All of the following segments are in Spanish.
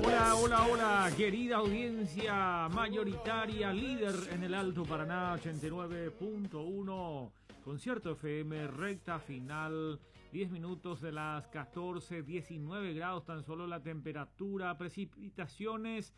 Hola, hola, hola, querida audiencia mayoritaria, líder en el Alto Paraná 89.1, Concierto FM, recta final, 10 minutos de las 14, 19 grados tan solo la temperatura, precipitaciones.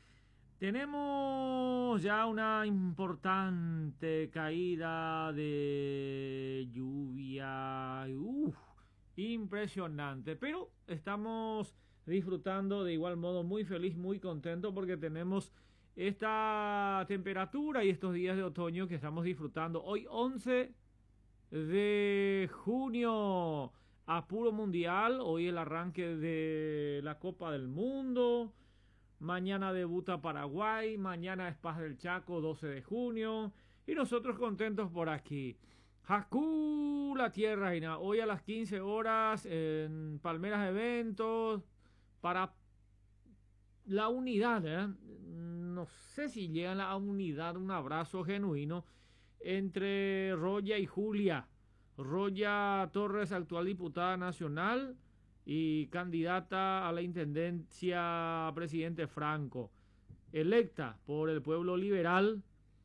Tenemos ya una importante caída de lluvia, impresionante, pero estamos disfrutando de igual modo muy feliz, muy contento porque tenemos esta temperatura y estos días de otoño que estamos disfrutando. Hoy 11 de junio, apuro mundial, hoy el arranque de la Copa del Mundo. Mañana debuta Paraguay, mañana es Paz del Chaco, 12 de junio. Y nosotros contentos por aquí. Hakú, la tierra, Reina. Hoy a las 15 horas en Palmeras Eventos para la unidad, ¿eh? No sé si llega a la unidad, un abrazo genuino entre Roya y Julia. Roya Torres, actual diputada nacional y candidata a la intendencia presidente Franco, electa por el pueblo liberal.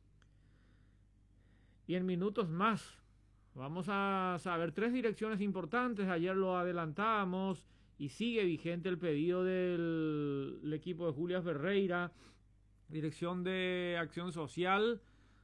Y en minutos más vamos a saber tres direcciones importantes. Ayer lo adelantamos y sigue vigente el pedido del equipo de Julia Ferreira, Dirección de Acción Social,